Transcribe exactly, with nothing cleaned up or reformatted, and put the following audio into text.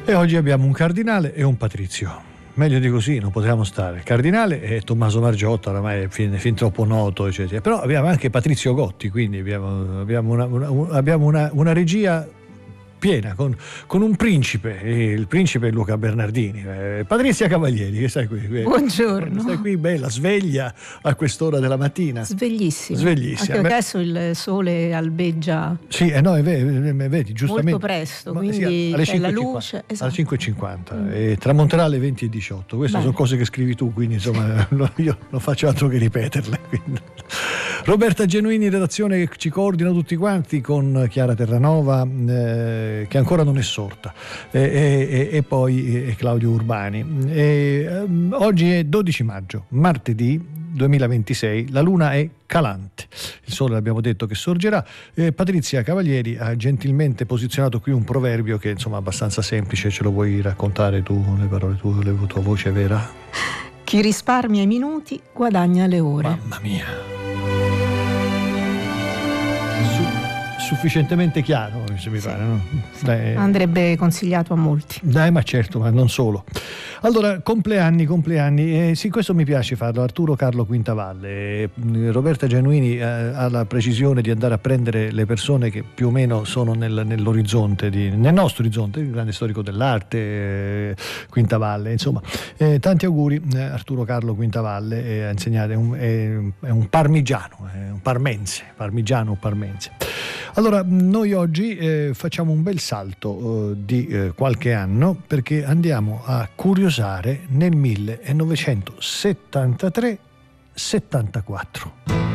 E oggi abbiamo un cardinale e un patrizio. Meglio di così non potevamo stare. Il cardinale è Tommaso Margiotta, oramai è fin, fin troppo noto, eccetera. Però abbiamo anche Patrizio Gotti, quindi abbiamo, abbiamo, una, una, abbiamo una, una regia piena, con, con un principe, il principe è Luca Bernardini. eh, Patrizia Cavalieri, che stai qui? Buongiorno. Stai qui bella, sveglia a quest'ora della mattina. Sveglissima. Sveglissima. Anche Beh, adesso il sole albeggia sì, eh no, è vero, vedi, giustamente. molto presto, Ma, quindi sì, alle c'è la cinque e cinquanta, luce. Esatto. alle cinque e cinquanta Mm. e tramonterà alle venti e diciotto. Queste Bene. sono cose che scrivi tu, quindi insomma no, io non faccio altro che ripeterle. Quindi. Roberta Genuini in redazione, che ci coordina tutti quanti, con Chiara Terranova eh, che ancora non è sorta, e, e, e poi e Claudio Urbani. E, um, oggi è dodici maggio, martedì duemilaventisei, la luna è calante, il sole abbiamo detto che sorgerà. eh, Patrizia Cavalieri ha gentilmente posizionato qui un proverbio che insomma è abbastanza semplice. Ce lo vuoi raccontare tu, le parole tue, la tua voce vera? Chi risparmia i minuti guadagna le ore. Mamma mia, sufficientemente chiaro, se mi pare, no? Dai, Andrebbe consigliato a molti. dai, ma certo, ma non solo. Allora, compleanni, compleanni, eh, sì, questo mi piace farlo. Arturo Carlo Quintavalle, eh, Roberta Genuini eh, ha la precisione di andare a prendere le persone che più o meno sono nel, nell'orizzonte, di, nel nostro orizzonte, il grande storico dell'arte, eh, Quintavalle, insomma. Eh, tanti auguri, eh, Arturo Carlo Quintavalle, eh, ha insegnato, è un, è, è un parmigiano, è un parmense, parmigiano o parmense. Allora, noi oggi eh, facciamo un bel salto eh, di eh, qualche anno, perché andiamo a curiosare nel millenovecentosettantatré settantaquattro.